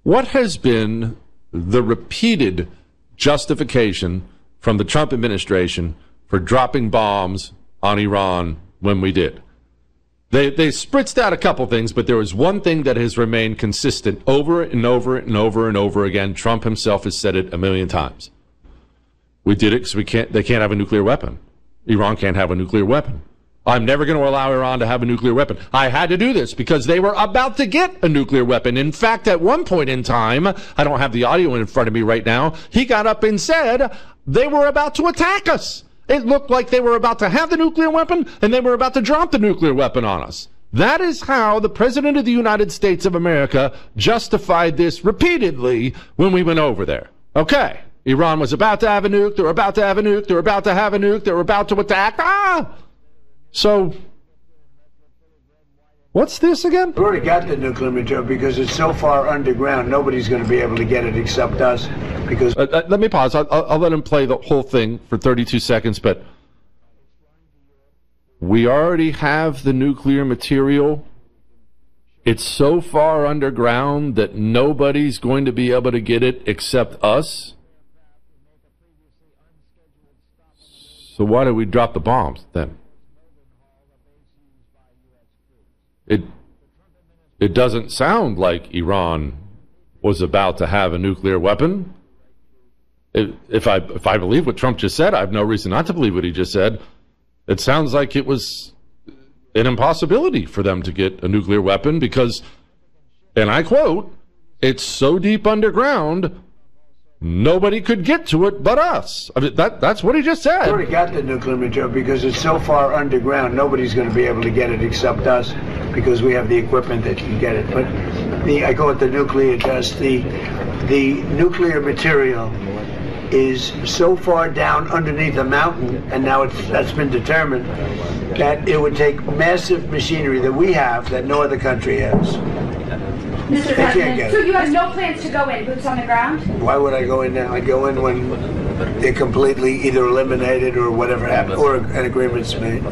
What has been the repeated justification from the Trump administration for dropping bombs on Iran when we did? They spritzed out a couple things, but there was one thing that has remained consistent over and over and over and over again. Trump himself has said it a million times. We did it because they can't have a nuclear weapon. Iran can't have a nuclear weapon. I'm never going to allow Iran to have a nuclear weapon. I had to do this because they were about to get a nuclear weapon. In fact, at one point in time, I don't have the audio in front of me right now, he got up and said they were about to attack us. It looked like they were about to have the nuclear weapon and they were about to drop the nuclear weapon on us. That is how the President of the United States of America justified this repeatedly when we went over there. Okay, Iran was about to have a nuke, they were about to have a nuke, they were about to have a nuke, they were about to attack. So, what's this again? We already got the nuclear material because it's so far underground, nobody's going to be able to get it except us. Because let me pause. I'll let him play the whole thing for 32 seconds, but we already have the nuclear material. It's so far underground that nobody's going to be able to get it except us. So why did we drop the bombs then? It doesn't sound like Iran was about to have a nuclear weapon. If I believe what Trump just said, I have no reason not to believe what he just said. It sounds like it was an impossibility for them to get a nuclear weapon because, and I quote, it's so deep underground, nobody could get to it but us. I mean, that's what he just said. We already got the nuclear material because it's so far underground, nobody's going to be able to get it except us because we have the equipment that can get it. But I call it the nuclear dust. The nuclear material is so far down underneath the mountain, and now that's been determined, that it would take massive machinery that we have that no other country has. Mr. President, so you have no plans to go in, boots on the ground? Why would I go in now? I go in when they're completely either eliminated or whatever happened, or an agreement's made.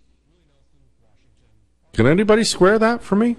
Can anybody square that for me?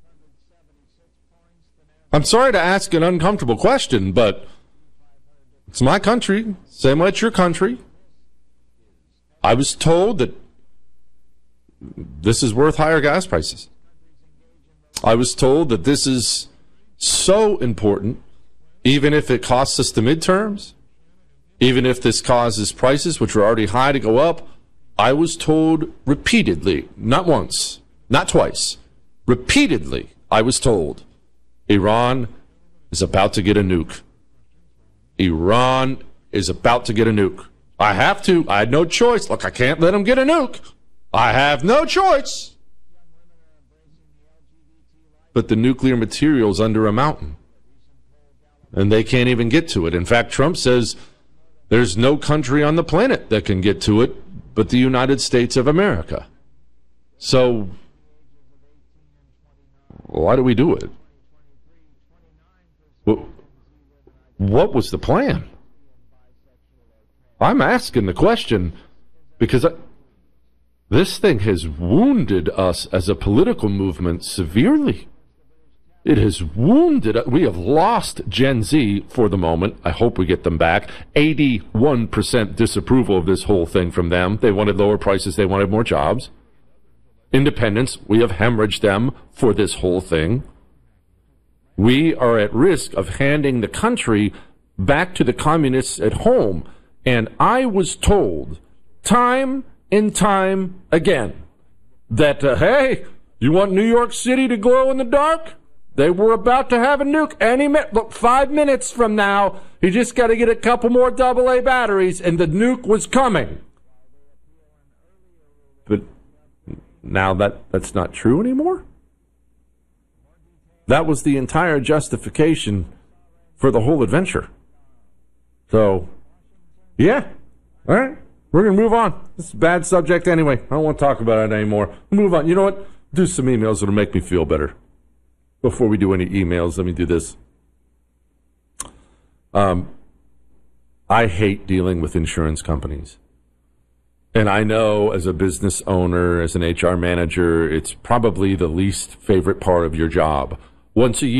I'm sorry to ask an uncomfortable question, but it's my country, same way it's your country. I was told that this is worth higher gas prices. I was told that this is so important, even if it costs us the midterms, even if this causes prices, which are already high, to go up. I was told repeatedly, not once, not twice, repeatedly, I was told, Iran is about to get a nuke. Iran is about to get a nuke. I have to. I had no choice. Look, I can't let them get a nuke. I have no choice. But the nuclear material's under a mountain, and they can't even get to it. In fact, Trump says there's no country on the planet that can get to it but the United States of America. So why do we do it? What was the plan? I'm asking the question because this thing has wounded us as a political movement severely. It has wounded us. We have lost Gen Z for the moment. I hope we get them back. 81% disapproval of this whole thing from them. They wanted lower prices. They wanted more jobs. Independents, we have hemorrhaged them for this whole thing. We are at risk of handing the country back to the communists at home. And I was told time and time again that, hey, you want New York City to glow in the dark? They were about to have a nuke any minute. Look, 5 minutes from now, you just got to get a couple more AA batteries, and the nuke was coming. But now that's not true anymore? That was the entire justification for the whole adventure. So, yeah. All right. We're going to move on. This is a bad subject anyway. I don't want to talk about it anymore. Move on. You know what? Do some emails that'll make me feel better. Before we do any emails, let me do this. I hate dealing with insurance companies. And I know as a business owner, as an HR manager, it's probably the least favorite part of your job. Once a year,